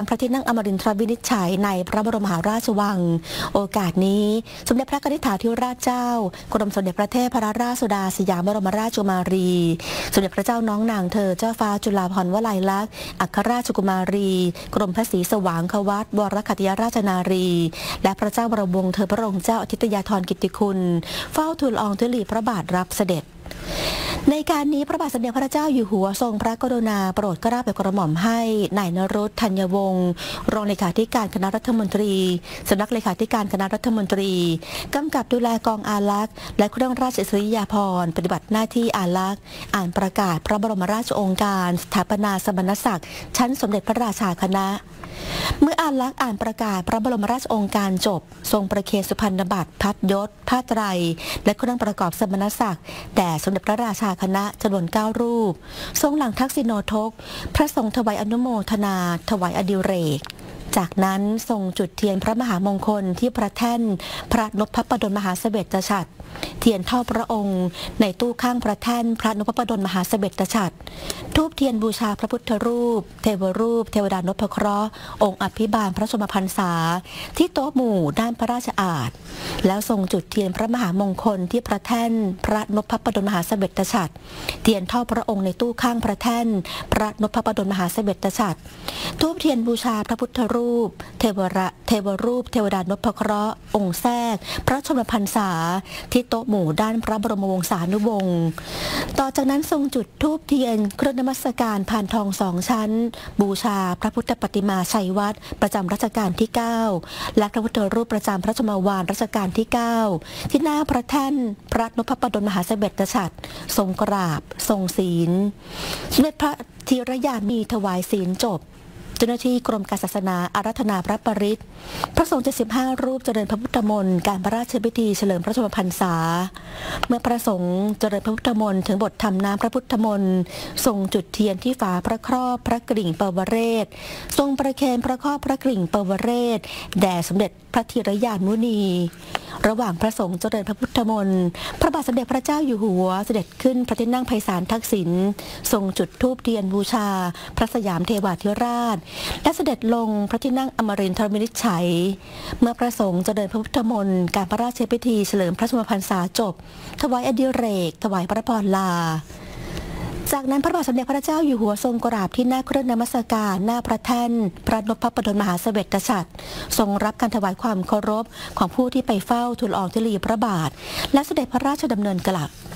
พระที่นั่งอมรินทรวินิจฉัยในพระบรมมหาราชวังโอกาสนี้สมเด็จพระกนิษฐาธิราชเจ้ากรมสมเด็จพระเทพรัตนราชสุดาสยามบรมราชกุมารีสมเด็จพระเจ้าน้องนางเธอเจ้าฟ้าจุฬาภรณ์วลัยลักษณ์อัครราชกุมารีกรมพระศรีสว่างควัตวรคัตยราชนารีและพระเจ้าบรมวงศ์เธอพระองค์เจ้าอธิตยาธรกิตติคุณเฝ้าทูลละอองธุลีพระบาทรับเสด็จในการนี้พระบาทสมเด็จพระเจ้าอยู่หัวทรงพระกรุณาโปรดเกล้าโปรดกระหม่อมให้นายนรุตธัญวงศ์รองเลขาธิการคณะรัฐมนตรีสำนักเลขาธิการคณะรัฐมนตรีกำกับดูแลกองอารักษ์และเครื่องราชอิสริยาภรณ์ปฏิบัติหน้าที่อารักษ์อ่านประกาศพระบรมราชโองการสถาปนาสมณศักดิ์ชั้นสมเด็จพระราชาคณะเมื่ออารักษ์อ่านประกาศพระบรมราชโองการจบทรงประเคนสุพรรณบัตรพัดยศผ้าไตรและเครื่องประกอบสมณศักดิ์แด่สมเด็จพระราชาคณะจำนวน9รูปทรงหลังทักษิโนทกพระทรงถวายอนุโมทนาถวายอดิเรกจากนั้นทรงจุดเทียนพระมหามงคลที่พระแท่นพระนพพดลมหาเสวตฉัตรเทียนเท่าพระองค์ในตู้ข้างพระแท่นพระนพพดลมหาเสวตฉัตรธูปเทียนบูชาพระพุทธรูปเทวรูปเทวดานพเคราะห์องค์อภิบาลพระชนมพรรษาที่โต๊ะหมู่ด้านพระราชอาณแล้วทรงจุดเทียนพระมหามงคลที่พระแท่นพระนพพดลมหาเสวตฉัตรเทียนเท่าพระองค์ในตู้ข้างพระแท่นพระนพพดลมหาเสวตฉัตรธูปเทียนบูชาพระพุทธรูปเทวรูปเทวดานพเคราะห์องค์แทรกพระชนมพรรษาที่โต๊ะหมู่ด้านพระบรมวงศานุวงศ์ต่อจากนั้นทรงจุดธูปเทียนเครื่องนมัสการพานทอง2 ชั้นบูชาพระพุทธปฏิมาชัยวัดประจำรัชกาลที่9และพระพุทธรูปประจำพระชมวาลรัชกาลที่9ที่หน้าพระแท่นพระนพพดลมหาเสวตฉัตรทรงกราบทรงศีลสมเด็จพระธีรยานมีถวายศีลจบเจ้าหน้าที่กรมการศาสนาอาราธนาพระปริตรพระสงฆ์75 รูปเจริญพระพุทธมนต์การพระราชพิธีเฉลิมพระชนมพรรษาเมื่อพระสงฆ์เจริญพระพุทธมนต์ถึงบททำน้ำพระพุทธมนต์ทรงจุดเทียนที่ฝาพระครอบพระกริ่งปวเรศทรงประเคนพระครอบพระกริ่งปวเรศแด่สมเด็จพระธีรยานมุนีระหว่างพระสงฆ์เจริญพระพุทธมนต์พระบาทสมเด็จพระเจ้าอยู่หัวเสด็จขึ้นพระที่นั่งไพศาลทักษิณทรงจุดธูปเทียนบูชาพระสยามเทวาธิราชและเสด็จลงพระที่นั่งอมรินทรวินิจฉัยเมื่อพระสงฆ์เจริญพระพุทธมนต์การพระราชพิธีเฉลิมพระชนมพรรษาจบถวายอดิเรกถวายพระพรลาจากนั้นพระบาทสมเด็จพระเจ้าอยู่หัวทรงกราบที่หน้าเครื่องนมัสการหน้าพระแท่นพระนพพดลมหาเสวตฉัตรทรงรับการถวายความเคารพของผู้ที่ไปเฝ้าทูลละอองธุลีพระบาทและเสด็จพระราชดำเนินกลับ